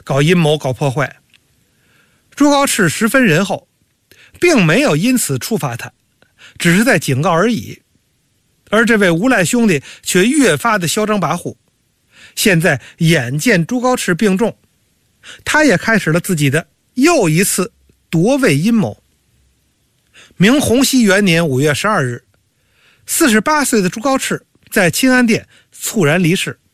搞阴谋搞破坏。朱高炽十分仁厚，并没有因此处罚他，只是在警告而已。而这位无赖兄弟却越发的嚣张跋扈。现在眼见朱高炽病重，他也开始了自己的又一次夺位阴谋。明洪熙元年5月12日，48岁的朱高炽在清安殿猝然离世。